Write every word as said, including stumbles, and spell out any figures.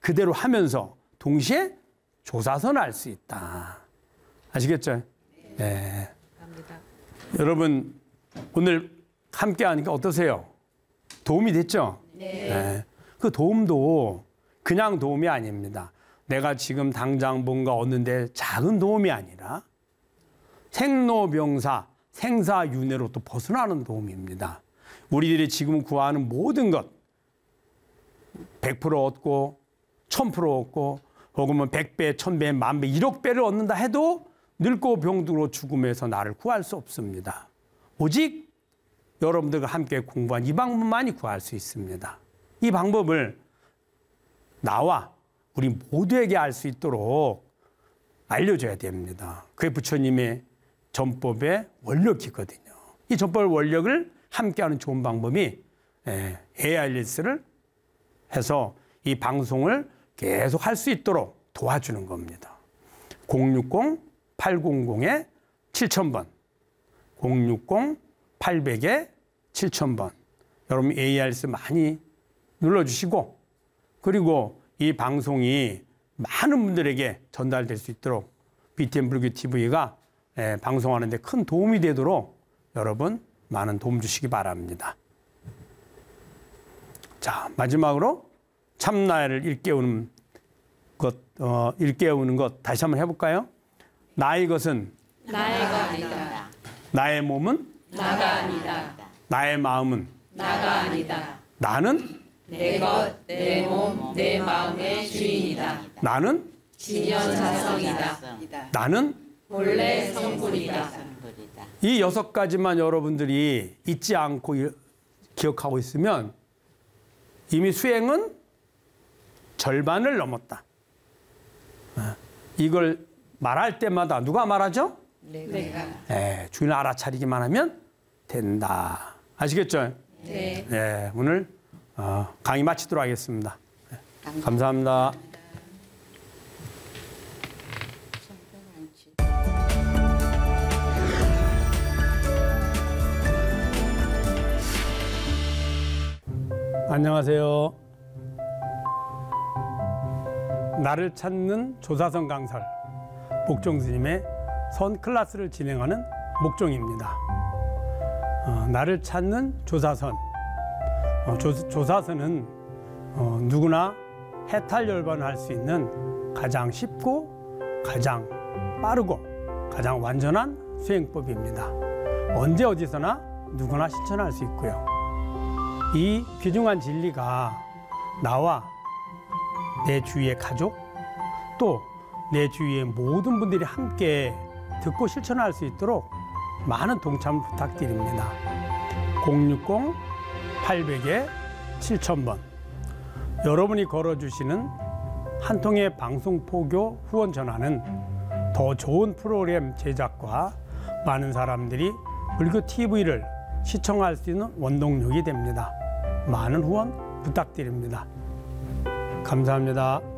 그대로 하면서 동시에 조사선을 알 수 있다. 아시겠죠? 네. 감사합니다. 여러분 오늘 함께 하니까 어떠세요? 도움이 됐죠? 네. 네. 그 도움도 그냥 도움이 아닙니다. 내가 지금 당장 뭔가 얻는데 작은 도움이 아니라 생로병사, 생사윤회로부터 벗어나는 도움입니다. 우리들이 지금 구하는 모든 것 백 퍼센트 얻고 천 퍼센트 얻고 혹은 백 배, 천 배, 만 배, 일억 배를 얻는다 해도 늙고 병들고 죽음에서 나를 구할 수 없습니다. 오직 여러분들과 함께 공부한 이 방법만이 구할 수 있습니다. 이 방법을 나와 우리 모두에게 알 수 있도록 알려줘야 됩니다. 그게 부처님의 전법의 원력이거든요. 이 전법 원력을 함께하는 좋은 방법이 에이아이엘티에스를 해서 이 방송을 계속 할 수 있도록 도와주는 겁니다. 공육공 팔공공 칠천 번 공육공 팔백 칠천 번 여러분 에이아이엘티에스 많이 눌러주시고 그리고 이 방송이 많은 분들에게 전달될 수 있도록 비티엠 불교 티비가 방송하는 데 큰 도움이 되도록 여러분 많은 도움 주시기 바랍니다. 자, 마지막으로 참나를 일깨우는 것, 어, 일깨우는 것 다시 한번 해볼까요? 나의 것은 나가 아니다. 나의 몸은 나가 아니다. 나의 마음은 나가 아니다. 나는 내 것, 내 몸, 내 마음의 주인이다. 나는 진연자성이다. 나는 본래 성불이다. 이 여섯 가지만 여러분들이 잊지 않고 기억하고 있으면 이미 수행은 절반을 넘었다. 이걸 말할 때마다 누가 말하죠? 내가. 네, 주인 알아차리기만 하면 된다. 아시겠죠? 네. 네, 오늘 어, 강의 마치도록 하겠습니다. 네, 감사합니다. 안녕하세요. 나를 찾는 조사선 강설 목종 스님의 선 클래스를 진행하는 목종입니다. 어, 나를 찾는 조사선 어, 조, 조사선은 어, 누구나 해탈열반을 할 수 있는 가장 쉽고 가장 빠르고 가장 완전한 수행법입니다. 언제 어디서나 누구나 실천할 수 있고요. 이 귀중한 진리가 나와 내 주위의 가족 또 내 주위의 모든 분들이 함께 듣고 실천할 수 있도록 많은 동참을 부탁드립니다. 공육공 팔백 칠천 번 여러분이 걸어주시는 한 통의 방송 포교 후원 전화는 더 좋은 프로그램 제작과 많은 사람들이 불교 티비를 시청할 수 있는 원동력이 됩니다. 많은 후원 부탁드립니다. 감사합니다.